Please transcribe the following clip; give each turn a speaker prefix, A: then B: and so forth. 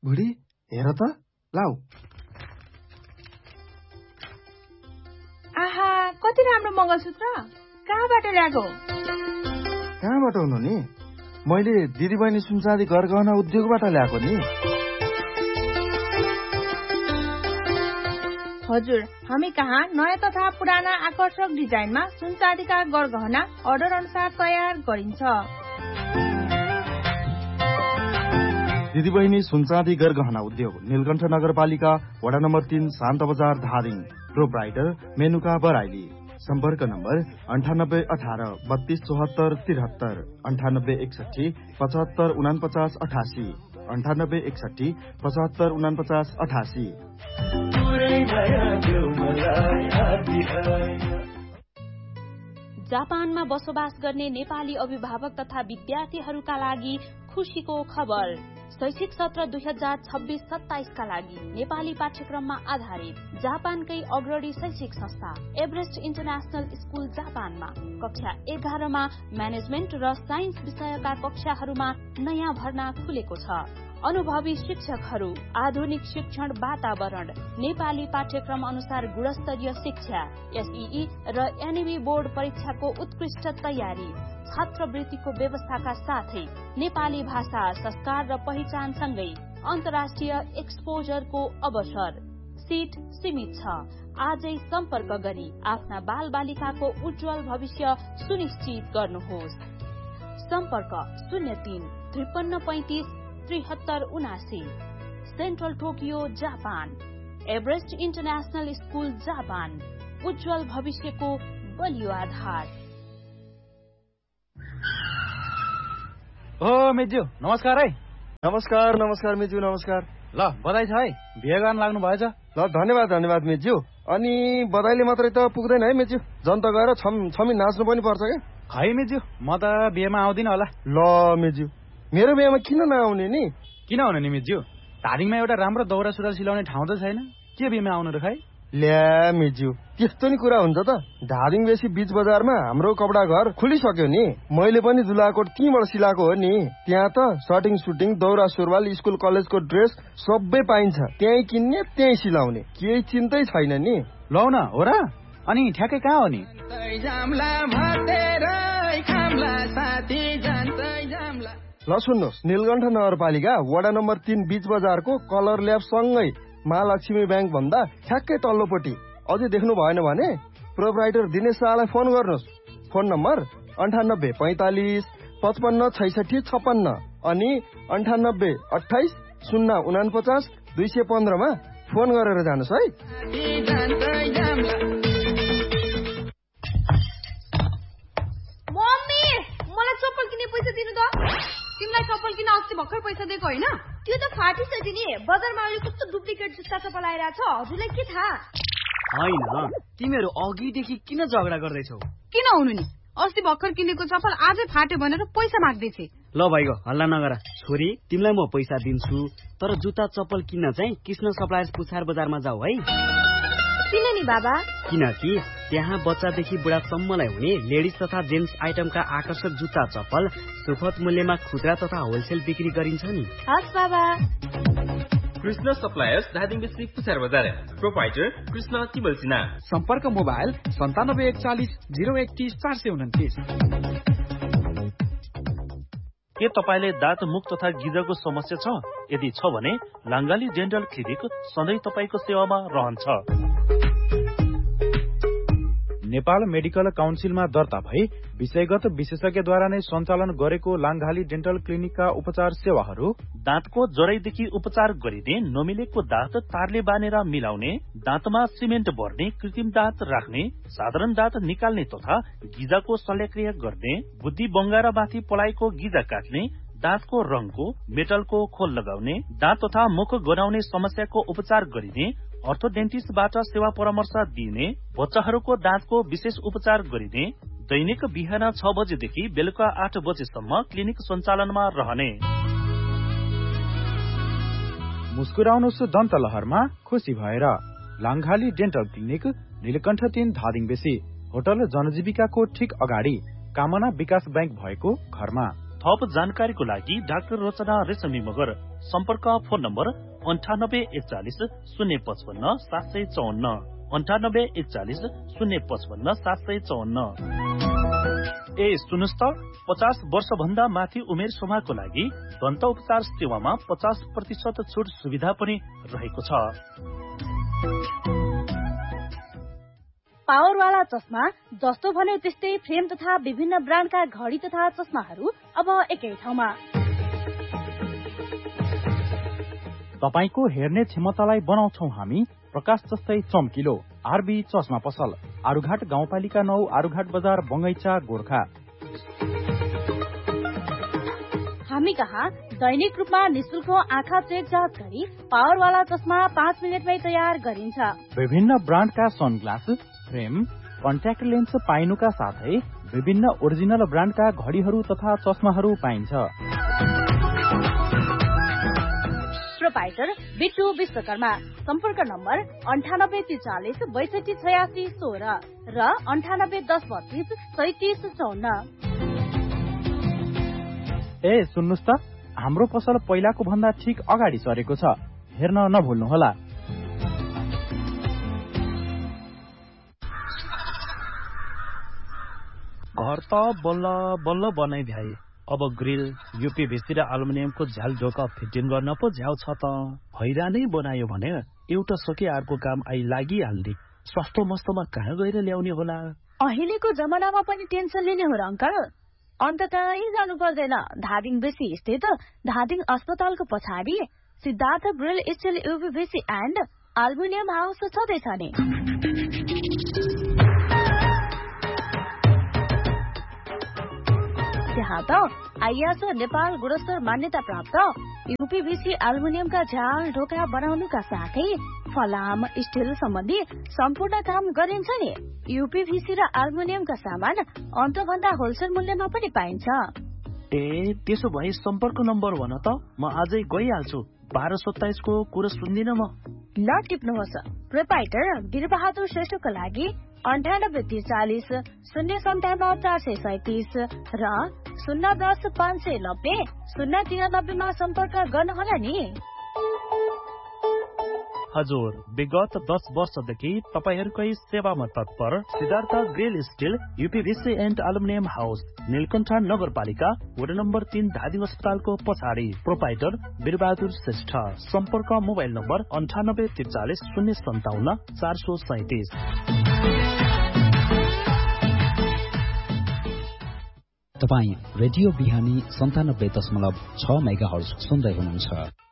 A: बुढी हेर त लाउ।
B: आहा कति राम्रो मंगलसूत्र। कहाँबाट ल्याएको?
A: कहाँबाट हुनु नि? मैले दिदीबहिनी सुनचाँदी गरगहना उद्योगबाट ल्याएको नि।
B: हजुर, हामी कहाँ नयाँ तथा पुराना आकर्षक डिजाइनमा सुनचाँदीका गरगहना अर्डर अनुसार तयार गरिन्छ।
A: दिदीबहिनी सुनचाँदी गरगहना उद्योग, नीलकण्ठ नगरपालिका, वडा नम्बर 3, शान्त बजार, धादिङ। प्रोप्राइटर मेनुका बराइली। सम्पर्क नम्बर 9818 3274 73, 9861 75 49 88, 9861 75 49 88।
C: जापानमा बसोबास गर्ने नेपाली अभिभावक तथा विद्यार्थीहरूका लागि खुशीको खबर। शैक्षिक सत्र 2026-27 का लागि नेपाली पाठ्यक्रममा आधारित जापानकै अग्रणी शैक्षिक संस्था एभरेस्ट इन्टरनेशनल स्कूल जापानमा कक्षा 11 मा म्यानेजमेन्ट र साइन्स विषयका कक्षाहरूमा नयाँ भर्ना खुलेको छ। अनुभवी शिक्षकहरू, आधुनिक शिक्षण वातावरण, नेपाली पाठ्यक्रम अनुसार गुणस्तरीय शिक्षा, एसईई र एनईबी बोर्ड परीक्षाको उत्कृष्ट तयारी, छात्रवृत्तिको व्यवस्थाका साथै नेपाली भाषा, संस्कार र पहिचान सँगै अन्तर्राष्ट्रिय एक्सपोजरको अवसर। सीट सीमित छ। आजै सम्पर्क गरी आफ्ना बाल बालिकाको उज्जवल भविष्य सुनिश्चित गर्नुहोस्। सम्पर्क 03 53 35 73 79। Central Tokyo, Japan. Everest international school Japan, उज्जवल भविष्यको बलियो आधार।
D: ओ मेज्यू नमस्कार है।
A: नमस्कार नमस्कार मेज्यू, नमस्कार।
D: ल बधाई छ है, बिहे गर्न लाग्नु भएछ।
A: ल धन्यवाद धन्यवाद मेज्यू। अनि बधाईले मात्रै त पुग्दैन है मेज्यू, जनता गएर छमी नाच्नु पनि पर्छ क्या।
D: खै मेज्यू, म त बिहेमा आउँदिन होला।
A: ल मेज्यू, मेरो बिहेमा किन नआउने नि?
D: किन आउने नि मेज्यू, धादिङमा एउटा राम्रो दौरा सुरुवाल सिलाउने ठाउँ त छैन, के बिहेमा आउनु र खै?
A: ल्या मेज्यू, त्यस्तो नि कुरा हुन्छ त। धादिङ बेसी बीच बजारमा हाम्रो कपडा घर खुलिसक्यो नि। मैले पनि जुलाकोट त्यहीँबाट सिलाएको हो नि। त्यहाँ त सर्टिङ सुटिङ, दौरा सुरुवाल, स्कुल कलेजको ड्रेस सबै पाइन्छ। त्यहीँ किन्ने त्यहीँ सिलाउने, केही चिन्तै छैन नि।
D: लौ न हो र। अनि ठ्याक्कै कहाँ हो नि?
A: ल सुन्नुहोस्, नीलकण्ठ नगरपालिका वडा नम्बर 3 बीच बजारको कलर ल्याब सँगै महालक्ष्मी ब्याङ्क भन्दा ठ्याक्कै तल्लोपट्टि। अझै देख्नु भएन भने प्रोप्राइटर दिनेश शाहलाई फोन गर्नुहोस्। फोन नम्बर 98 45 55 66 56 अनि 98 28 049 215 मा फोन गरेर जानुहोस् है।
B: मम्मी, मलाई चप्पल किन्ने पैसा दिनु त। तिमीलाई चप्पल किन अस्ति भर्खर पैसा दिएको होइन?
E: त्यो त फाटिसक्यो नि। बजारमा अहिले कस्तो डुप्लिकेट जुत्ता चप्पल आइरहेछ, हजुरलाई के थाहा?
F: होइन, तिमीहरू अघिदेखि किन झगडा गर्दैछौ?
B: किन हुनु नि, अस्ति भर्खर किनेको चप्पल आजै फाट्यो भनेर पैसा माग्दैछे।
F: ल भाइको हल्ला नगर। छोरी, तिमीलाई म पैसा दिन्छु, तर जुत्ता चप्पल किन्न चाहिँ कृष्ण सप्लायर्स पुछार बजारमा जाऊ है।
E: किन नि बाबा?
F: किनकि त्यहाँ बच्चादेखि बुढासम्मलाई हुने लेडिज तथा जेन्ट्स आइटमका आकर्षक जुत्ता चप्पल सुपथ मूल्यमा खुद्रा तथा होलसेल बिक्री गरिन्छ नि।
E: हस् बाबा।
G: कृष्ण सप्लायर्स, धादिङ डिस्ट्रिक्ट, पुछार बजार। प्रोप्राइटर कृष्ण तिमल सिन्हा।
D: सम्पर्क मोबाइल 9741 031 429।
H: के तपाईले दाँत मुख तथा गिजको समस्या छ? यदि छ भने लाङ्गाली डेन्टल क्लिनिक सधैँ तपाईको सेवामा रहन्छ।
D: नेपाल मेडिकल काउन्सिलमा दर्ता भई विषयगत विशेषज्ञद्वारा नै सञ्चालन गरेको लाङ्गाली डेन्टल क्लिनिकका उपचार सेवाहरू:
H: दाँतको जराइदेखि उपचार गरिने, नमिलेको दाँत तारले बानेर मिलाउने, दाँतमा सिमेन्ट भर्ने, कृत्रिम दाँत राख्ने, साधारण दाँत निकाल्ने तथा गिजाको शल्यक्रिया गर्ने, बुद्धि बङ्गारा माथि पलाएको गिजा काट्ने, दाँतको रङको, मेटलको खोल लगाउने, दाँत तथा मुख गनाउने समस्याको उपचार गरिने, अर्थोडेन्टिस्टबाट सेवा परामर्श दिइने, बच्चाहरूको दाँतको विशेष उपचार गरिने, दैनिक बिहान 6 बजेदेखि बेलुका 8 बजेसम्म क्लिनिक सञ्चालनमा रहने।
D: मुस्कुराउनुहोस् दन्त लहरमा खुसी भएर। लाङ्गाली डेन्टल क्लिनिक, नीलकण्ठ 3, धादिङ बेसी, होटल जनजीविकाको ठिक अगाडि, कामना विकास बैंक भएको घरमा।
H: थप जानकारीको लागि डाक्टर रचना रेशमी मगर सम्पर्क फोन नम्बर 9841 055 754 9841 055 754। ए सुन्नुस् त 50 वर्ष भन्दा माथि उमेर समूहको लागि दन्त उपचार सेवामा 50% छुट सुविधा पनि रहेको छ।
I: पावरवाला चस्मा जस्तो भन्यो त्यस्तै फ्रेम तथा विभिन्न ब्रान्डका घडी तथा चस्माहरू अब एकै ठाउँमा।
D: तपाईको हेर्ने क्षमतालाई बनाउँछौ हामी प्रकाश जस्तै चम्किलो। आरबी चस्मा पसल, आरुघाट गाउँपालिका 9, आरुघाट बजार, बङ्गैचा, गोर्खा।
I: हामी कहाँ दैनिक रूपमा निशुल्क आँखा चेक जाँच गरी पावरवाला चस्मा 5 मिनेटमै तयार गरिन्छ।
D: विभिन्न ब्रान्डका सनग्लास, फ्रेम, कन्ट्याक्ट लेन्स पाइनुका साथै विभिन्न ओरिजिनल ब्रान्डका घडीहरू तथा चस्माहरू पाइन्छ।
I: प्रोपाइटर बिट्टु विश्वकर्मा। सम्पर्क नम्बर 9843 62 86 16 र 9810 32 37 54।
D: ए सुन्नुस् त, हाम्रो पसल पहिलाको भन्दा ठिक अगाडि सरेको छ, हेर्न नभुल्नुहोला।
J: घर त बल्ल बल्ल बनाइ भ्याए, अब ग्रिल, यूपीभीसी र एल्युमिनियमको झ्याल ढोका फिटिङ गर्न पो झ्याउ छ त। हैरानै बनायो भने एउटा सके अर्को काम आई लागिहाल्ने। सस्तो मस्तोमा कहाँ गएर ल्याउने होला?
I: अहिलेको जमानामा पनि टेन्सन लिने हो र अंकल? अन्त कहीँ जानु पर्दैन। धादिङ बेसी स्थित धादिङ अस्पतालको पछाडि Siddhartha grill still यूपीभीसी and aluminium house छँदैछ नि। त्यहाँ त आइएसओ नेपाल गुणस्तर मान्यता प्राप्त यूपीभीसी एल्युमिनियमका झ्याल ढोका बनाउनुका साथै फलाम स्टिल सम्बन्धी सम्पूर्ण काम गरिन्छ नि। यूपीभीसी र एल्युमिनियमका सामान अन्तभन्दा होलसेल मूल्यमा पनि पाइन्छ।
J: ए त्यसो भए सम्पर्क नम्बर भन त, म आजै गइहाल्छु। 1227 को कुरा सुन्दिन म।
I: ल टिप्नुहोस्। प्रोपाइटर वीरबहादुर श्रेष्ठको लागि 9843 057 437 र 010 590 093 मा सम्पर्क गर्नुहोला नि।
H: हजुर, विगत 10 वर्षदेखि तपाईहरुकै सेवामा तत्पर Siddhartha grill still यूपीभीसी and aluminium house, Neelkanth नगरपालिका, वडा नम्बर 3, धादिङ अस्पतालको पछाडि। प्रोपाइटर वीरबहादुर श्रेष्ठ। सम्पर्क मोबाइल नम्बर 9843 057 437।
K: तपाई रेडियो बिहानी 97.6 मेगाहर्ज सुन्दै हुनुहुन्छ।